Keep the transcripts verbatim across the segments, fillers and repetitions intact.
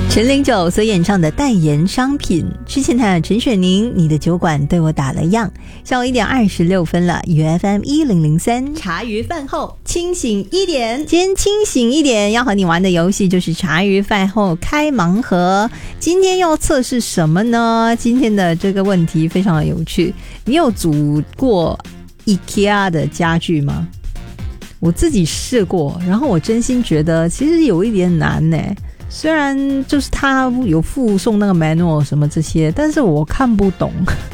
陈零九所演唱的代言商品。之前谈陈雪凝，你的酒馆对我打了样。下午一点二十六分了 ，U F M 一零零三，茶余饭后清醒一点。今天清醒一点，要和你玩的游戏就是茶余饭后开盲盒。今天要测试什么呢？今天的这个问题非常的有趣。你有组过 IKEA 的家具吗？我自己试过，然后我真心觉得其实有一点难呢。虽然就是他有附送那个 manual 什么这些，但是我看不懂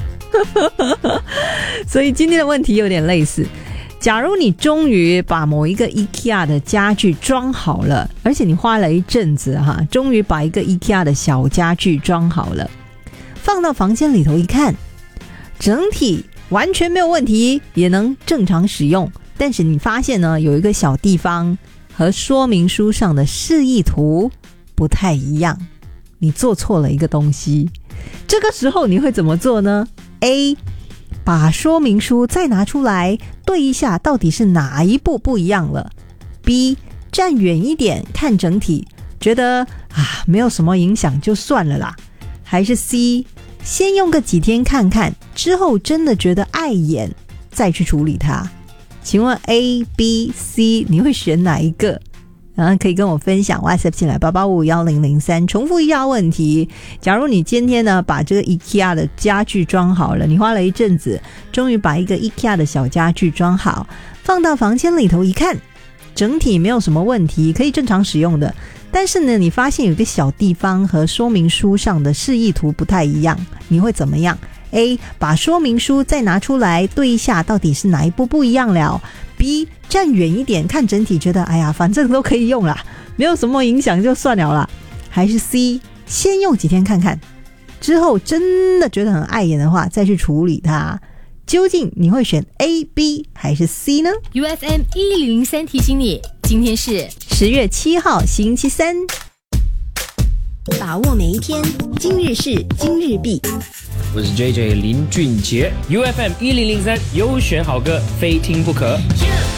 所以今天的问题有点类似。假如你终于把某一个 IKEA 的家具装好了，而且你花了一阵子哈，终于把一个 IKEA 的小家具装好了，放到房间里头一看，整体完全没有问题，也能正常使用，但是你发现呢，有一个小地方和说明书上的示意图不太一样，你做错了一个东西。这个时候你会怎么做呢？ A. 把说明书再拿出来对一下到底是哪一步不一样了。 B. 站远一点看整体，觉得啊没有什么影响就算了啦。还是 C. 先用个几天看看，之后真的觉得碍眼再去处理它。请问 A, B, C 你会选哪一个？然后可以跟我分享 WhatsApp 进来八八五一零零三。重复一下问题，假如你今天呢把这个 IKEA 的家具装好了，你花了一阵子终于把一个 IKEA 的小家具装好，放到房间里头一看，整体没有什么问题，可以正常使用的，但是呢你发现有一个小地方和说明书上的示意图不太一样，你会怎么样？ A. 把说明书再拿出来对一下到底是哪一步不一样了。 B. 站远一点看整体，觉得哎呀反正都可以用啦，没有什么影响就算了啦。还是 C. 先用几天看看，之后真的觉得很碍眼的话再去处理它。究竟你会选 A, B 还是 C 呢？ U F M 一零零三提醒你，今天是十月七号星期三， 把握每一天，今日事今日毕。 我是 J J 林俊杰 ，U F M 一零零三优选好歌，非听不可。